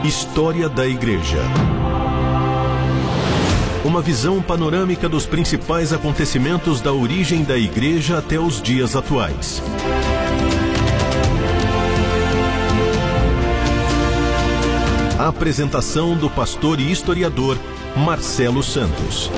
História da Igreja. Uma visão panorâmica dos principais acontecimentos da origem da Igreja até os dias atuais. A apresentação do pastor e historiador Marcelo Santos.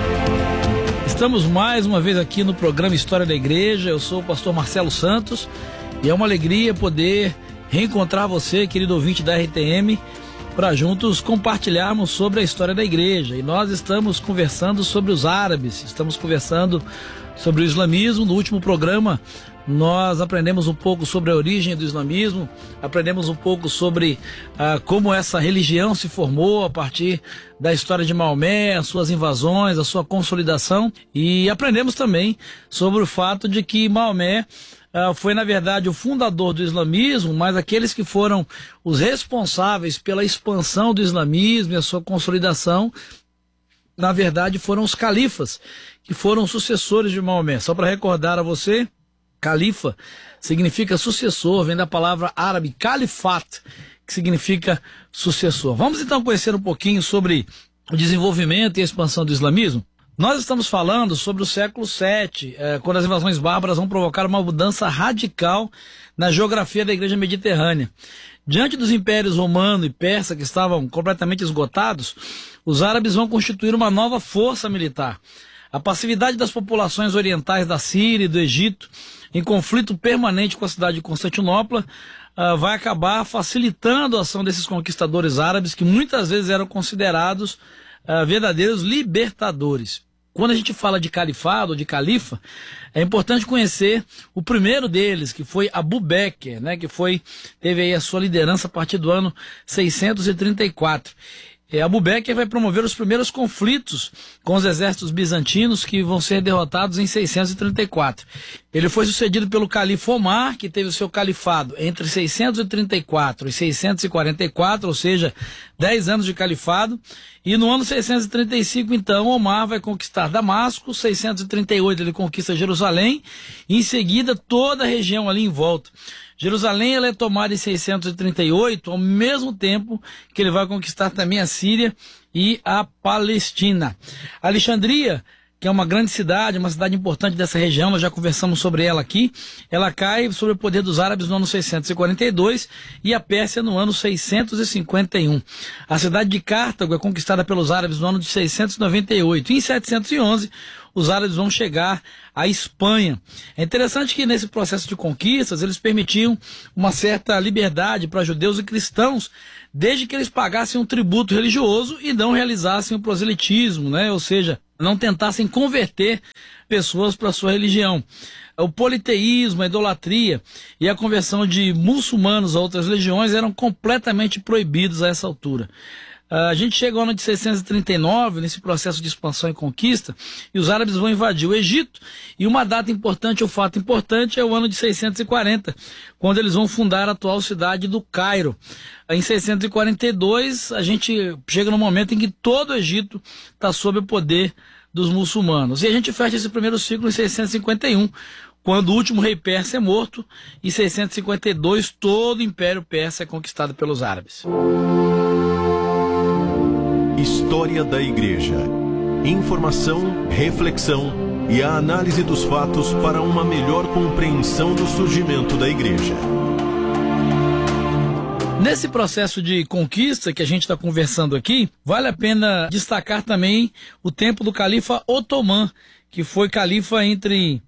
Estamos mais uma vez aqui no programa História da Igreja. Eu sou o pastor Marcelo Santos e é uma alegria poder reencontrar você, querido ouvinte da RTM, para juntos compartilharmos sobre a história da igreja. E nós estamos conversando sobre os árabes, estamos conversando sobre o islamismo. No último programa nós aprendemos um pouco sobre a origem do islamismo, aprendemos um pouco sobre como essa religião se formou a partir da história de Maomé, as suas invasões, a sua consolidação, e aprendemos também sobre o fato de que Maomé foi, na verdade, o fundador do islamismo, mas aqueles que foram os responsáveis pela expansão do islamismo e a sua consolidação, na verdade, foram os califas, que foram sucessores de Maomé. Só para recordar a você, califa significa sucessor, vem da palavra árabe califat, que significa sucessor. Vamos então conhecer um pouquinho sobre o desenvolvimento e a expansão do islamismo? Nós estamos falando sobre o século VII, quando as invasões bárbaras vão provocar uma mudança radical na geografia da igreja mediterrânea. Diante dos impérios romano e persa, que estavam completamente esgotados, os árabes vão constituir uma nova força militar. A passividade das populações orientais da Síria e do Egito, em conflito permanente com a cidade de Constantinopla, vai acabar facilitando a ação desses conquistadores árabes, que muitas vezes eram considerados verdadeiros libertadores. Quando a gente fala de califado ou de califa, é importante conhecer o primeiro deles, que foi Abu Bekr, né, que teve aí a sua liderança a partir do ano 634. Abu Bekr vai promover os primeiros conflitos com os exércitos bizantinos, que vão ser derrotados em 634. Ele foi sucedido pelo califa Omar, que teve o seu califado entre 634 e 644, ou seja, 10 anos de califado. E no ano 635, então, Omar vai conquistar Damasco, 638 ele conquista Jerusalém, e em seguida toda a região ali em volta. Jerusalém ela é tomada em 638, ao mesmo tempo que ele vai conquistar também a Síria e a Palestina. Alexandria, que é uma grande cidade, uma cidade importante dessa região, nós já conversamos sobre ela aqui, ela cai sob o poder dos árabes no ano 642 e a Pérsia no ano 651. A cidade de Cartago é conquistada pelos árabes no ano de 698 e em 711 os árabes vão chegar à Espanha. É interessante que nesse processo de conquistas eles permitiam uma certa liberdade para judeus e cristãos, desde que eles pagassem um tributo religioso e não realizassem o proselitismo, né? Ou seja, não tentassem converter pessoas para a sua religião. O politeísmo, a idolatria e a conversão de muçulmanos a outras religiões eram completamente proibidos a essa altura. A gente chega ao ano de 639, nesse processo de expansão e conquista, e os árabes vão invadir o Egito, e uma data importante, ou fato importante, é o ano de 640, quando eles vão fundar a atual cidade do Cairo. Em 642, a gente chega no momento em que todo o Egito está sob o poder dos muçulmanos. E a gente fecha esse primeiro ciclo em 651, quando o último rei persa é morto, e em 652 todo o Império Persa é conquistado pelos árabes. História da Igreja. Informação, reflexão e a análise dos fatos para uma melhor compreensão do surgimento da Igreja. Nesse processo de conquista que a gente está conversando aqui, vale a pena destacar também o tempo do califa Otomã, que foi califa entre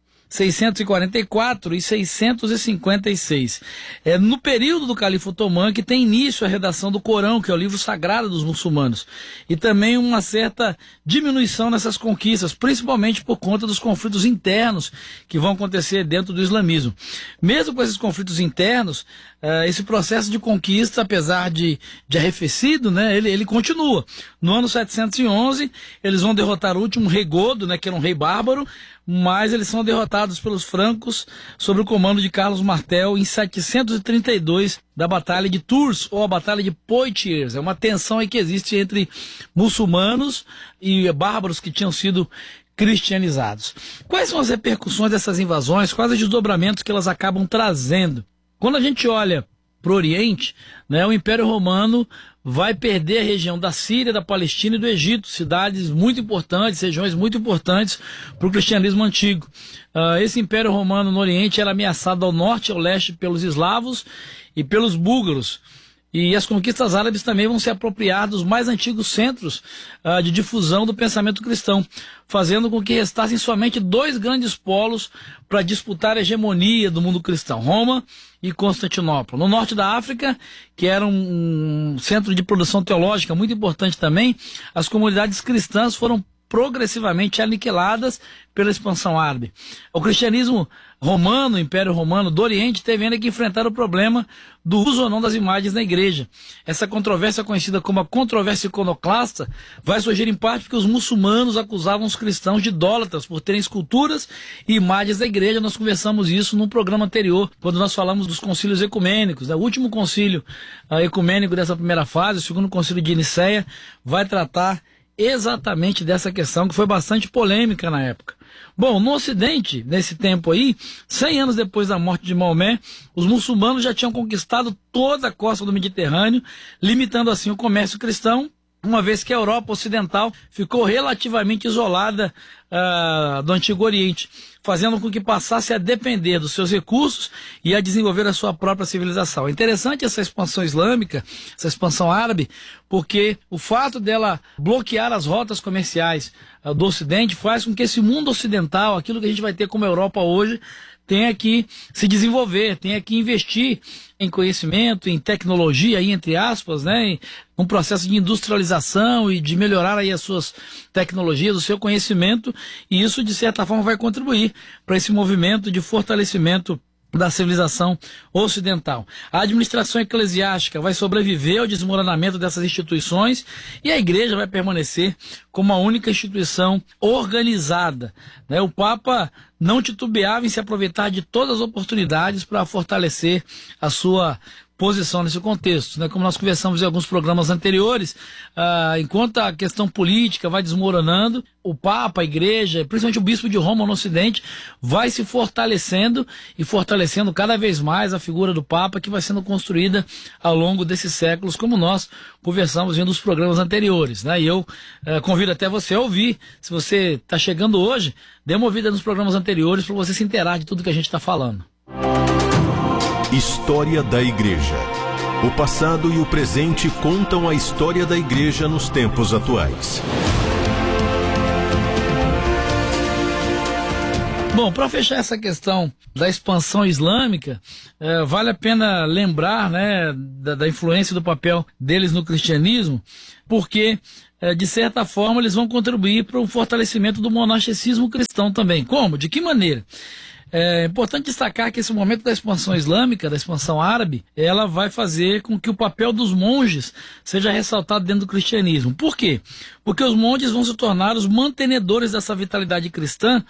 644 e 656. É no período do califa otomã que tem início a redação do Corão, que é o livro sagrado dos muçulmanos, e também uma certa diminuição nessas conquistas, principalmente por conta dos conflitos internos que vão acontecer dentro do islamismo. Mesmo com esses conflitos internos, esse processo de conquista, apesar de arrefecido, né, ele continua. No ano 711, eles vão derrotar o último rei Godo, né, que era um rei bárbaro, mas eles são derrotados pelos francos sob o comando de Carlos Martel em 732 da Batalha de Tours, ou a Batalha de Poitiers. É uma tensão aí que existe entre muçulmanos e bárbaros que tinham sido cristianizados. Quais são as repercussões dessas invasões? Quais os desdobramentos que elas acabam trazendo? Quando a gente olha para o Oriente, né, o Império Romano vai perder a região da Síria, da Palestina e do Egito, cidades muito importantes, regiões muito importantes para o cristianismo antigo. Esse Império Romano no Oriente era ameaçado ao norte e ao leste pelos eslavos e pelos búlgaros. E as conquistas árabes também vão se apropriar dos mais antigos centros de difusão do pensamento cristão, fazendo com que restassem somente 2 grandes polos para disputar a hegemonia do mundo cristão, Roma e Constantinopla. No norte da África, que era um centro de produção teológica muito importante também, as comunidades cristãs foram progressivamente aniquiladas pela expansão árabe. O cristianismo romano, o Império Romano do Oriente, teve ainda que enfrentar o problema do uso ou não das imagens na igreja. Essa controvérsia, conhecida como a controvérsia iconoclasta, vai surgir em parte porque os muçulmanos acusavam os cristãos de idólatras por terem esculturas e imagens da igreja. Nós conversamos isso num programa anterior, quando nós falamos dos concílios ecumênicos. O último concílio ecumênico dessa primeira fase, o segundo concílio de Nicéia, vai tratar exatamente dessa questão, que foi bastante polêmica na época. Bom, no Ocidente, nesse tempo aí, 100 anos depois da morte de Maomé, os muçulmanos já tinham conquistado toda a costa do Mediterrâneo, limitando assim o comércio cristão, uma vez que a Europa Ocidental ficou relativamente isolada do Antigo Oriente, fazendo com que passasse a depender dos seus recursos e a desenvolver a sua própria civilização. É interessante essa expansão islâmica, essa expansão árabe, porque o fato dela bloquear as rotas comerciais do Ocidente faz com que esse mundo ocidental, aquilo que a gente vai ter como Europa hoje, tenha que se desenvolver, tenha que investir em conhecimento, em tecnologia, aí, entre aspas, né, em um processo de industrialização e de melhorar aí as suas tecnologias, o seu conhecimento, e isso, de certa forma, vai contribuir para esse movimento de fortalecimento da civilização ocidental. A administração eclesiástica vai sobreviver ao desmoronamento dessas instituições e a igreja vai permanecer como a única instituição organizada, né? O Papa não titubeava em se aproveitar de todas as oportunidades para fortalecer a sua posição nesse contexto, né? Como nós conversamos em alguns programas anteriores, enquanto a questão política vai desmoronando, o Papa, a Igreja, principalmente o Bispo de Roma no Ocidente, vai se fortalecendo e fortalecendo cada vez mais a figura do Papa, que vai sendo construída ao longo desses séculos, como nós conversamos em um dos programas anteriores, né? E eu convido até você a ouvir. Se você está chegando hoje, dê uma ouvida nos programas anteriores para você se inteirar de tudo que a gente está falando. História da Igreja. O passado e o presente contam a história da Igreja nos tempos atuais. Bom, para fechar essa questão da expansão islâmica, vale a pena lembrar, né, da influência do papel deles no cristianismo, porque, de certa forma, eles vão contribuir para o fortalecimento do monasticismo cristão também. Como? De que maneira? É importante destacar que esse momento da expansão islâmica, da expansão árabe, ela vai fazer com que o papel dos monges seja ressaltado dentro do cristianismo. Por quê? Porque os monges vão se tornar os mantenedores dessa vitalidade cristã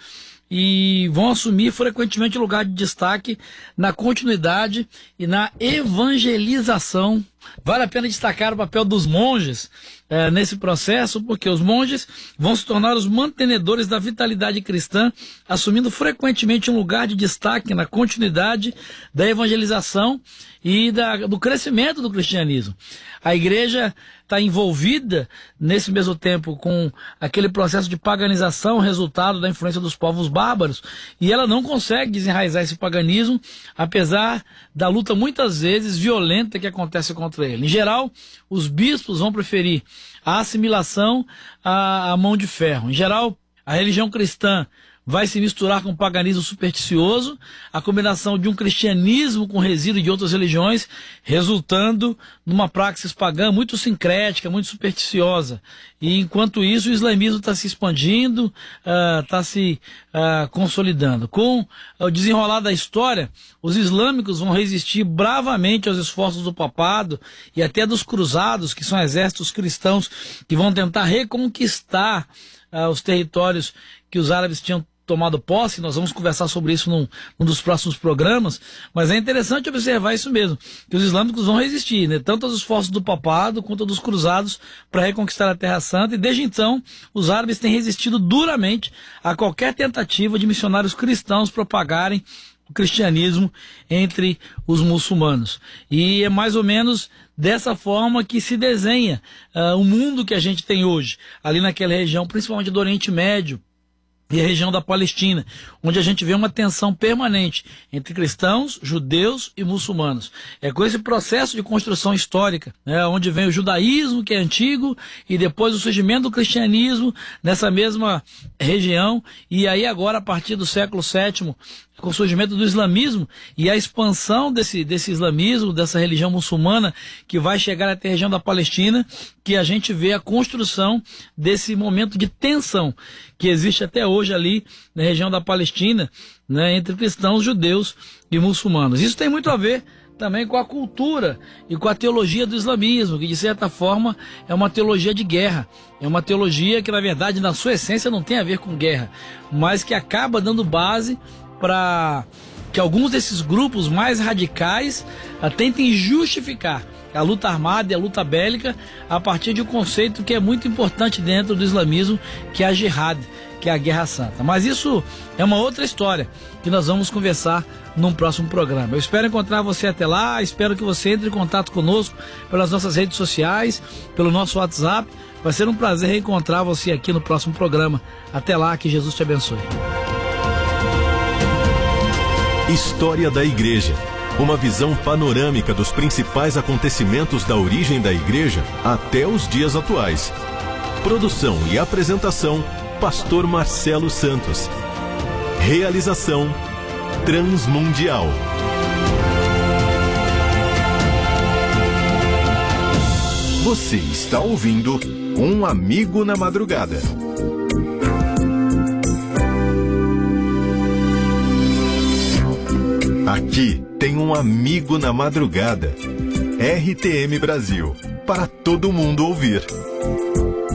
e vão assumir frequentemente lugar de destaque na continuidade e na evangelização. Vale a pena destacar o papel dos monges nesse processo, porque os monges vão se tornar os mantenedores da vitalidade cristã, assumindo frequentemente um lugar de destaque na continuidade da evangelização e do crescimento do cristianismo. A igreja está envolvida, nesse mesmo tempo, com aquele processo de paganização, resultado da influência dos povos bárbaros, e ela não consegue desenraizar esse paganismo, apesar da luta muitas vezes violenta que acontece contra ele. Em geral, os bispos vão preferir a assimilação à mão de ferro. Em geral, a religião cristã vai se misturar com o paganismo supersticioso, a combinação de um cristianismo com resíduo de outras religiões, resultando numa praxis pagã muito sincrética, muito supersticiosa. E enquanto isso, o islamismo está se expandindo, está se consolidando. Com o desenrolar da história, os islâmicos vão resistir bravamente aos esforços do papado e até dos cruzados, que são exércitos cristãos que vão tentar reconquistar os territórios que os árabes tinham tomado posse. Nós vamos conversar sobre isso num dos próximos programas, mas é interessante observar isso mesmo, que os islâmicos vão resistir, né, tanto aos esforços do papado quanto dos cruzados para reconquistar a Terra Santa, e desde então os árabes têm resistido duramente a qualquer tentativa de missionários cristãos propagarem o cristianismo entre os muçulmanos. E é mais ou menos dessa forma que se desenha o mundo que a gente tem hoje, ali naquela região, principalmente do Oriente Médio e a região da Palestina, onde a gente vê uma tensão permanente entre cristãos, judeus e muçulmanos. É com esse processo de construção histórica, né, onde vem o judaísmo, que é antigo, e depois o surgimento do cristianismo nessa mesma região, e aí agora, a partir do século VII, com o surgimento do islamismo e a expansão desse islamismo, dessa religião muçulmana, que vai chegar até a região da Palestina, que a gente vê a construção desse momento de tensão que existe até hoje ali na região da Palestina, né, entre cristãos, judeus e muçulmanos. Isso tem muito a ver também com a cultura e com a teologia do islamismo, que de certa forma é uma teologia de guerra, é uma teologia que na verdade na sua essência não tem a ver com guerra, mas que acaba dando base para que alguns desses grupos mais radicais tentem justificar a luta armada e a luta bélica a partir de um conceito que é muito importante dentro do islamismo, que é a jihad, que é a guerra santa. Mas isso é uma outra história que nós vamos conversar num próximo programa. Eu espero encontrar você até lá, espero que você entre em contato conosco pelas nossas redes sociais, pelo nosso WhatsApp. Vai ser um prazer reencontrar você aqui no próximo programa. Até lá, que Jesus te abençoe. História da Igreja. Uma visão panorâmica dos principais acontecimentos da origem da Igreja até os dias atuais. Produção e apresentação, Pastor Marcelo Santos. Realização, Transmundial. Você está ouvindo Um Amigo na Madrugada. Aqui tem um amigo na madrugada. RTM Brasil, para todo mundo ouvir.